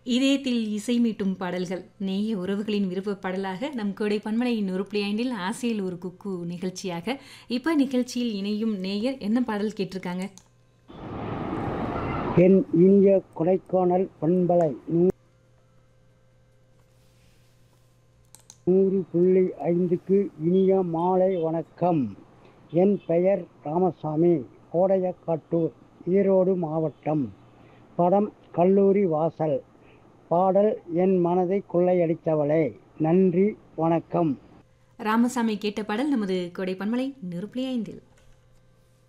இதயத்தில் இசை மீட்டும் பாடல்கள் நேய உறவுகளின் விருப்ப பாடலாக நம் கோடை பன்மலையின் 1.5 ஆசையில் ஒரு குக்கு நிகழ்ச்சியாக இப்போ நிகழ்ச்சியில் இணையும் நேயர் என்ன பாடல் கேட்டிருக்காங்க? என் இனிய கொடைக்கானல் பண்பலை 100.5க்கு இனிய மாலை வணக்கம். என் பெயர் ராமசாமி, கோடையக்காட்டூர், ஈரோடு மாவட்டம். படம் கல்லூரி வாசல். பாடல் என் மனதை கொள்ளையடித்தவளே. நன்றி, வணக்கம். ராமசாமி கேட்ட பாடல் நமது கோடை பன்மலை 100.5.